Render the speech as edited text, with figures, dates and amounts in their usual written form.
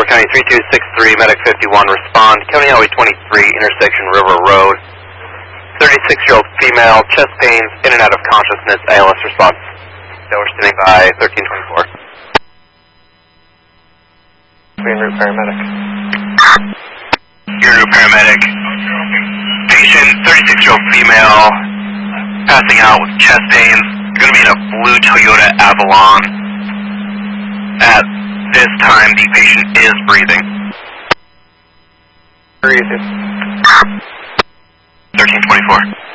County 3263, Medic 51, respond. County Highway 23, intersection River Road. 36-year-old female, chest pains, in and out of consciousness, ALS response. So we're standing by 1324. Green Route paramedic. Green Route paramedic. Patient, 36-year-old female, passing out with chest pains. Going to be in a blue Toyota Avalon. At this time, the patient is breathing. Breathing. 1324.